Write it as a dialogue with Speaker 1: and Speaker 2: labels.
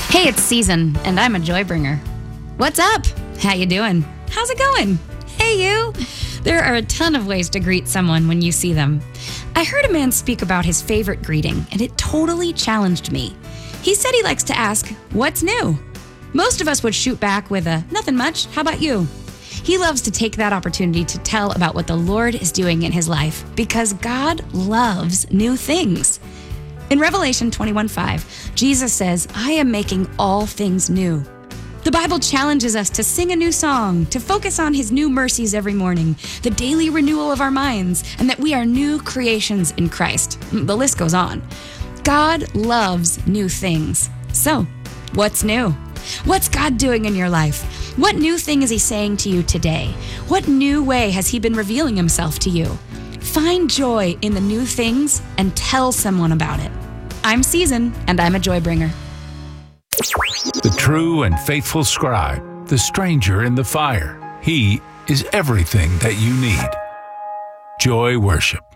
Speaker 1: Hey, it's Season, and I'm a joy bringer. What's up? How you doing? How's it going? Hey, you! There are a ton of ways to greet someone when you see them. I heard a man speak about his favorite greeting, and it totally challenged me. He said he likes to ask, "What's new?" Most of us would shoot back with a, "Nothing much, how about you?" He loves to take that opportunity to tell about what the Lord is doing in his life, because God loves new things. In Revelation 21:5, Jesus says, "I am making all things new." The Bible challenges us to sing a new song, to focus on his new mercies every morning, the daily renewal of our minds, and that we are new creations in Christ. The list goes on. God loves new things. So, what's new? What's God doing in your life? What new thing is he saying to you today? What new way has he been revealing himself to you? Find joy in the new things and tell someone about it. I'm Season, and I'm a joy bringer.
Speaker 2: The true and faithful scribe, the stranger in the fire. He is everything that you need. Joy Worship.